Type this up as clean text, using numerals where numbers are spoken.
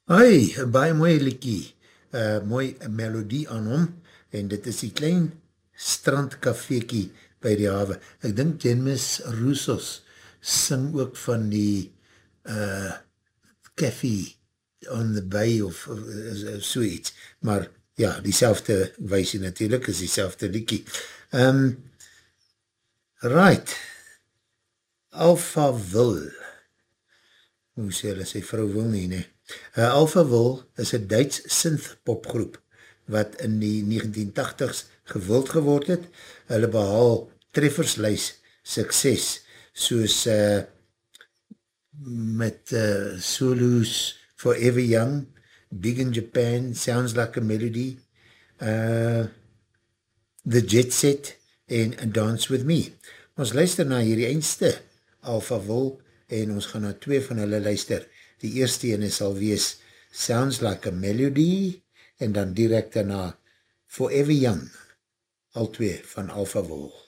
Hoi, een baie mooie liekie, mooi melodie aan hom, en dit is die klein strandkafeekie by die hawe. Ek dink James Roussos sing ook van die café on the bay of so iets, maar ja, die selfde weisie natuurlijk, is die selfde liekie. Right, Alphaville, hoe sê hulle, sy vrou wil nie, ne? Alphaville is een Duits synth-popgroep wat in die 1980s gewild geword het. Hulle behaal treffersluis sukses soos met solos Forever Young, Big in Japan, Sounds Like a Melody, The Jet Set en Dance With Me. Ons luister na hierdie eindste Alphaville en ons gaan na twee van hulle luister. Die eerste ene sal wees Sounds Like a Melody en dan direct daarna Forever Young, al twee van Alphaville.